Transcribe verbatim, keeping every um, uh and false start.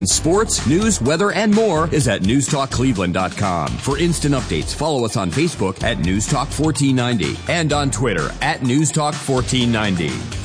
Sports, news, weather, and more is at news talk cleveland dot com. For instant updates, follow us on Facebook at News Talk fourteen ninety and on Twitter at News Talk fourteen ninety.